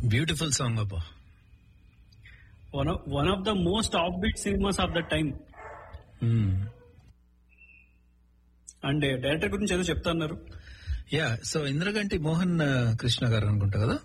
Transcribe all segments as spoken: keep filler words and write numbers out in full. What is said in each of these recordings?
Beautiful song అబ్బా. One of one of the most off beat cinemas of the time. And director గురించి ఏదో చెప్తున్నారు. Yeah, so Indraganti Mohan Krishna గారు అనుకుంటా కదా.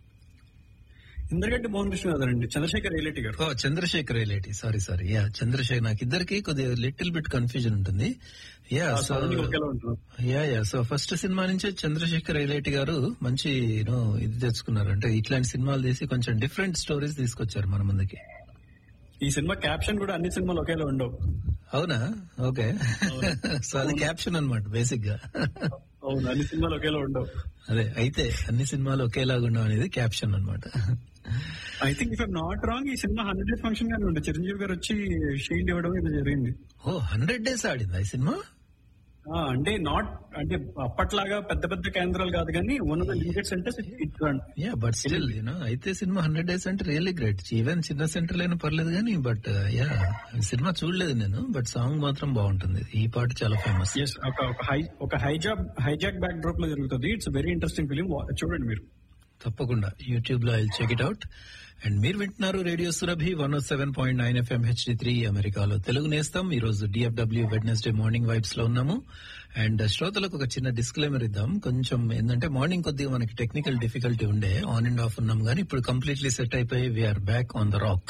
ఇంద్రగంటి మోహన్ కృష్ణ గారండి, చంద్రశేఖర్ రేలేటి గారు. ఓ Chandrasekhar రేలేటి, sorry sorry yeah Chandrasekhar. నాకు ఇద్దరికి కొద్దిగా లిటిల్ బిట్ కన్ఫ్యూజన్ ఉంటుంది. Yeah so yeah yeah so first cinema నుంచే చంద్రశేఖర్ రేలేటి గారు మంచి యూనో ఇది తెచ్చుకున్నారు. అంటే ఇట్లాంటి సినిమాలు తీసి కొంచెం డిఫరెంట్ స్టోరీస్ తీసుకొచ్చారు మన ముందుకి. ఈ సినిమా క్యాప్షన్ కూడా అన్ని సినిమాలు ఒకేలా ఉండవు. అవునా? ఓకే. సో అది క్యాప్షన్ అనమాట బేసిక్ గా. అవును, అన్ని సినిమాలు ఒకేలా ఉండవు. అదే, అయితే అన్ని సినిమాలు ఒకేలాగా ఉండవు అనేది క్యాప్షన్ అనమాట. I think if I'm not wrong ఈ సినిమా హండ్రెడ్ డేస్ ఫంక్షన్ గానే ఉండే, చిరంజీవి గారు వచ్చి షీల్డ్ ఇవ్వడం ఇది జరిగింది. ఓ హండ్రెడ్ డేస్ ఆడిందా ఈ సినిమా? అంటే నాట్ అంటే అప్పట్లాగా పెద్ద పెద్ద కేంద్రాలు కాదు కానీ one of the limited centres. Yeah but still you know అయితే సినిమా హండ్రెడ్ డేస్ అంటే రియల్లీ గ్రేట్. ఈవెన్ చిన్న సెంటర్ అయినా పర్లేదు కానీ, బట్ యా సినిమా చూడలేదు నేను, బట్ సాంగ్ మాత్రం బాగుంటుంది. ఈ పాట చాలా ఫేమస్. ఒక హై ఒక హైజాక్ హైజాక్ బ్యాక్ డ్రాప్ లో జరుగుతుంది. ఇట్స్ వెరీ ఇంట్రెస్టింగ్ ఫిలిం, చూడండి మీరు తప్పకుండా యూట్యూబ్ లో. I check it out. And మీరు వింటున్నారు రేడియో సురభి వన్ ఓ seven point nine FM HD three అమెరికాలో తెలుగు నేస్తాం. ఈ రోజు డిఎఫ్డబ్ల్యూ వెడ్నెస్డే మార్నింగ్ వైబ్స్ లో ఉన్నాము. అండ్ శ్రోతలకు ఒక చిన్న డిస్క్లైమర్ ఇద్దాం. కొంచెం ఏంటంటే మార్నింగ్ కొద్దిగా మనకి టెక్నికల్ డిఫికల్టీ ఉండే, ఆన్ అండ్ ఆఫ్ ఉన్నాం కానీ ఇప్పుడు కంప్లీట్లీ సెట్ అయిపోయి we are back on the rock.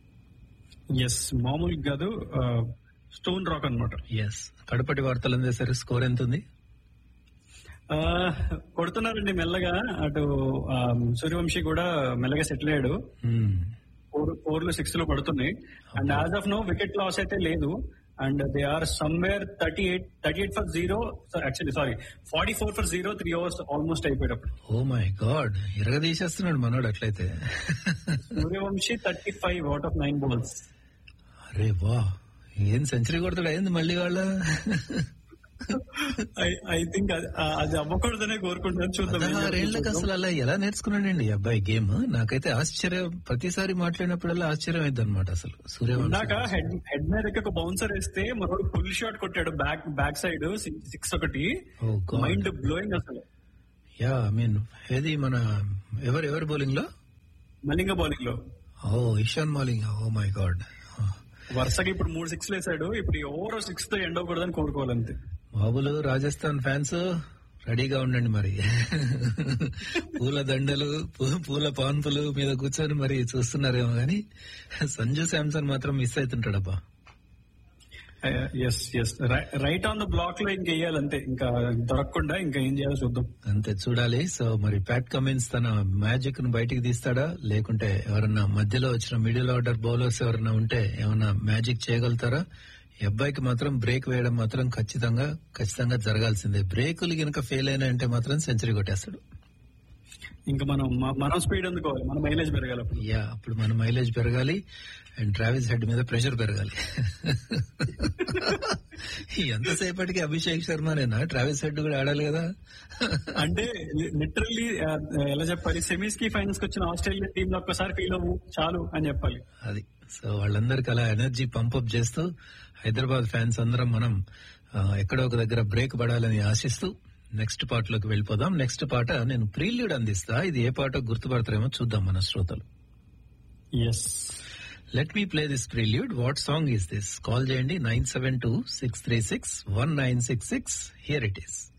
Yes, మామూలుగా కాదు, స్టోన్ రాక్ అనమాట. ఎస్, కడపటి వార్తలు అందేసరి స్కోర్ ఎంత ఉంది? కొడుతున్నారండి మెల్లగా. అటు సూర్యవంశీ కూడా మెల్లగా సెటిల్ అయ్యాడు. ఫోర్ ఫోర్లు సిక్స్ లో పడుతున్నాయి. And as of no wicket loss అయితే లేదు. And they or somewhere thirty eight thirty eight for zero actually sorry forty four for zero three hours almost అయిపోయేటప్పుడు. Oh my God, ఇరగ తీసేస్తున్నాడు మనోడు అట్లయితే. Suryavanshi thirty five out of nine balls. అరే వా, ఏం century కొడతాడు అయింది మళ్ళీ వాళ్ళ. ఐ థింక్ అది అవ్వకూడదనే కోరుకుంటున్నాను. చూద్దాం. ఆరేళ్లకు అసలు అలా ఎలా నేర్చుకున్నాడండి ఈ అబ్బాయి గేమ్? నాకైతే ఆశ్చర్యం, ప్రతిసారి మాట్లాడినప్పుడల్లా ఆశ్చర్యం అయింది అనమాట. అసలు సూర్యవంశీ హెడ్ హెడ్ మీద ఒక బౌన్సర్ వేస్తే మరొకటి ఫుల్ షాట్ కొట్టాడు బ్యాక్ బ్యాక్ సైడ్ సిక్స్ ఒకటి. మైండ్ బ్లోయింగ్ అసలు. యా ఐ మీన్ ఏది మన ఎవరు ఎవరు బౌలింగ్ లో? మలింగ బౌలింగ్ లో. ఓ Ishan Malinga. Oh my God, వరుసగా ఇప్పుడు మూడు సిక్స్ వేసాడు. ఇప్పుడు ఓవర్ సిక్స్ తో ఎండ్ అవ్వకూడదని కోరుకోవాలంతే. బాబులు రాజస్థాన్ ఫ్యాన్స్ రెడీగా ఉండండి మరి. పూల దండలు పూల పాన్పులు మీద కూర్చొని మరి చూస్తున్నారేమో గాని సంజు శాంసన్ మాత్రం miss అవుతుంటాడబ్బా. Yes yes right on the black లో ఇంకా వేయాలంతే, ఇంకా దొరకకుండా ఇంకా ఏం చేయాలో చూద్దాం. అంతే చూడాలి. సో మరి ప్యాట్ కమిన్స్ తన మ్యాజిక్ ను బయటికి తీస్తాడా, లేకుంటే ఎవరన్నా మధ్యలో వచ్చిన మిడిల్ ఆర్డర్ బౌలర్స్ ఎవరన్నా ఉంటే ఏమన్నా మ్యాజిక్ చేయగలుగుతారా? ఈ అబ్బాయికి మాత్రం బ్రేక్ వేయడం మాత్రం ఖచ్చితంగా ఖచ్చితంగా జరగాల్సిందే. బ్రేకులు గనక ఫెయిల్ అయినా అంటే మాత్రం సెంచరీ కొట్టేస్తాడు. ఇంకా మనం మనం స్పీడ్ అందుకోవాలి, మన మైలేజ్ పెరగాలి. యా అప్పుడు మన మైలేజ్ పెరగాలి అండ్ ట్రావిస్ హెడ్ మీద ప్రెషర్ పెరగాలి. ఎంతసేపటికి అభిషేక్ శర్మనేనా, ట్రావిస్ హెడ్ కూడా ఆడాలి కదా. అంటే లిటరల్లీ ఎలా చెప్పాలి, సెమీస్ కి ఫైనల్స్ కి వచ్చిన ఆస్ట్రేలియా టీమ్ లో ఒక్కసారి ఫీల్ అవ్వు చాలు అని చెప్పాలి. అది సో వాళ్ళందరికి అలా ఎనర్జీ పంపప్ చేస్తూ హైదరాబాద్ ఫ్యాన్స్ అందరం మనం ఎక్కడో ఒక దగ్గర బ్రేక్ పడాలని ఆశిస్తూ నెక్స్ట్ పార్ట్ లోకి వెళ్ళిపోదాం. నెక్స్ట్ పాట నేను ప్రీల్యూడ్ అందిస్తా. ఇది ఏ పాట గుర్తుపడతారేమో చూద్దాం మన శ్రోతలు. Yes, let me play this prelude. What song is this? Call చేయండి nine seven two six three six one nine six six. Here it is.